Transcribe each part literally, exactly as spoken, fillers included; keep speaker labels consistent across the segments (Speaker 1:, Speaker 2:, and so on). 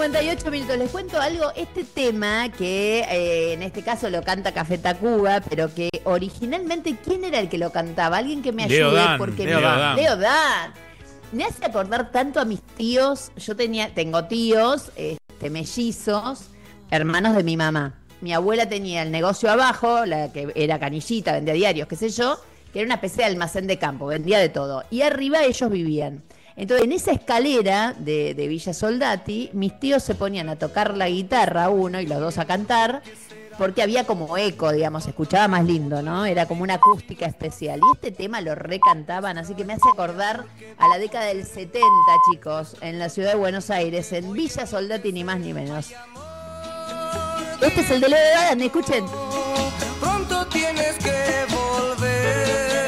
Speaker 1: cincuenta y ocho minutos. Les cuento algo. Este tema que eh, en este caso lo canta Café Tacuba, pero que originalmente, ¿quién era el que lo cantaba? Alguien que me ayude.
Speaker 2: Leo Dan,
Speaker 1: porque
Speaker 2: Leo
Speaker 1: me,
Speaker 2: Dan.
Speaker 1: Leo Dan. Me hace acordar tanto a mis tíos. Yo tenía, tengo tíos, este, mellizos, hermanos de mi mamá. Mi abuela tenía el negocio abajo, la que era canillita, vendía diarios, qué sé yo, que era una especie de almacén de campo, vendía de todo. Y arriba ellos vivían. Entonces, en esa escalera de, de Villa Soldati, mis tíos se ponían a tocar la guitarra, uno y los dos a cantar, porque había como eco, digamos, se escuchaba más lindo, ¿no? Era como una acústica especial. Y este tema lo recantaban, así que me hace acordar a la década del setenta, chicos, en la ciudad de Buenos Aires, en Villa Soldati, ni más ni menos. Este es el de Leo Dan, escuchen.
Speaker 3: Pronto tienes que volver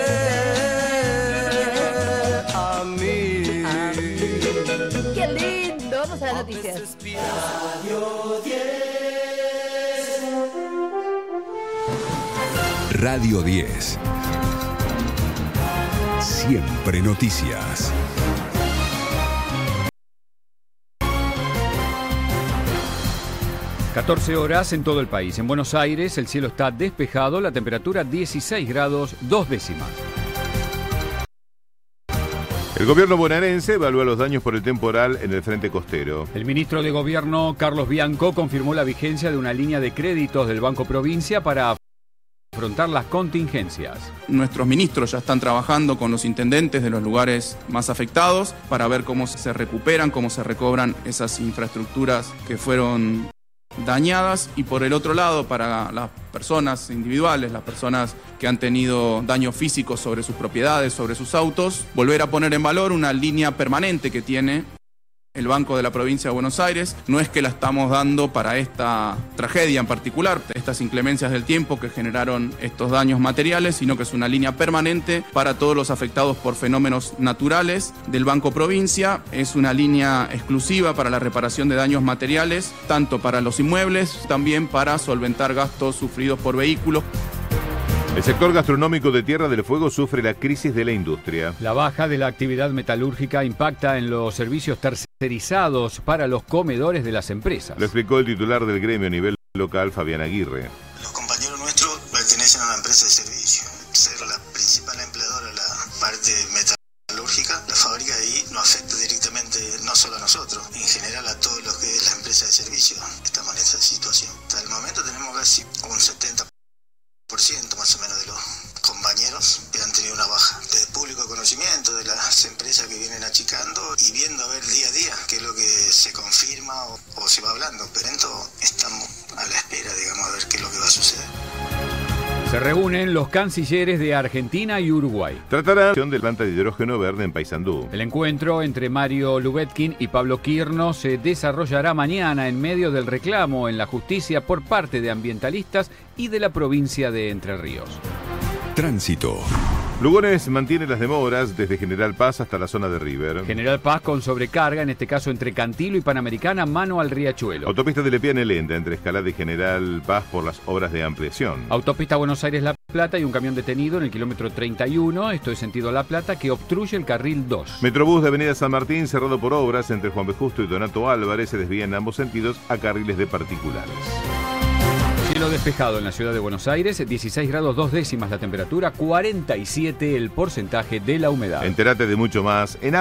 Speaker 3: a mí.
Speaker 1: A mí. Qué lindo. Vamos a las noticias.
Speaker 3: Radio diez.
Speaker 4: Radio diez. Siempre noticias.
Speaker 5: catorce horas en todo el país. En Buenos Aires el cielo está despejado, la temperatura dieciséis grados, dos décimas.
Speaker 6: El gobierno bonaerense evalúa los daños por el temporal en el frente costero.
Speaker 5: El ministro de Gobierno, Carlos Bianco, confirmó la vigencia de una línea de créditos del Banco Provincia para afrontar las contingencias.
Speaker 7: Nuestros ministros ya están trabajando con los intendentes de los lugares más afectados para ver cómo se recuperan, cómo se recobran esas infraestructuras que fueron dañadas, y por el otro lado, para las personas individuales, las personas que han tenido daños físicos sobre sus propiedades, sobre sus autos, volver a poner en valor una línea permanente que tiene el Banco de la Provincia de Buenos Aires. No es que la estamos dando para esta tragedia en particular, estas inclemencias del tiempo que generaron estos daños materiales, sino que es una línea permanente para todos los afectados por fenómenos naturales del Banco Provincia. Es una línea exclusiva para la reparación de daños materiales, tanto para los inmuebles, también para solventar gastos sufridos por vehículos.
Speaker 6: El sector gastronómico de Tierra del Fuego sufre la crisis de la industria.
Speaker 5: La baja de la actividad metalúrgica impacta en los servicios tercerizados para los comedores de las empresas.
Speaker 6: Lo explicó el titular del gremio a nivel local, Fabián Aguirre.
Speaker 8: Los compañeros nuestros pertenecen a una empresa de servicio. Ser la principal empleadora de la parte metalúrgica, la fábrica ahí nos afecta directamente no solo a nosotros, en general a todos los que es la empresa de servicio. Estamos en esa situación. Hasta el momento tenemos casi un setenta por ciento más o menos de los compañeros que han tenido una baja. De público conocimiento de las empresas que vienen achicando y viendo a ver día a día qué es lo que se confirma o, o se va hablando. Pero en todo estamos a la espera, digamos, a ver qué es lo que va a suceder.
Speaker 5: Se reúnen los cancilleres de Argentina y Uruguay.
Speaker 6: Tratarán de la planta de hidrógeno verde en Paysandú.
Speaker 5: El encuentro entre Mario Lubetkin y Pablo Quirno se desarrollará mañana en medio del reclamo en la justicia por parte de ambientalistas y de la provincia de Entre Ríos.
Speaker 4: Tránsito.
Speaker 6: Lugones mantiene las demoras desde General Paz hasta la zona de River.
Speaker 5: General Paz con sobrecarga, en este caso entre Cantilo y Panamericana, mano al Riachuelo.
Speaker 6: Autopista de Lepiane lenta entre Escalada y General Paz por las obras de ampliación.
Speaker 5: Autopista Buenos Aires-La Plata y un camión detenido en el kilómetro treinta y uno, esto es sentido La Plata, que obstruye el carril dos.
Speaker 6: Metrobús de Avenida San Martín cerrado por obras entre Juan B. Justo y Donato Álvarez, se desvía en ambos sentidos a carriles de particulares.
Speaker 5: Cielo despejado en la ciudad de Buenos Aires, dieciséis grados dos décimas la temperatura, cuarenta y siete el porcentaje de la humedad.
Speaker 6: Entérate de mucho más en